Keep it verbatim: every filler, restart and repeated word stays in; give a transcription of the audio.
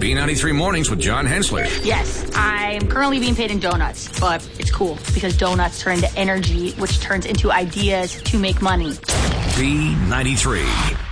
B ninety-three Mornings with John Hensler. Yes, I'm currently being paid in donuts, but it's cool because donuts turn into energy, which turns into ideas to make money. B ninety-three.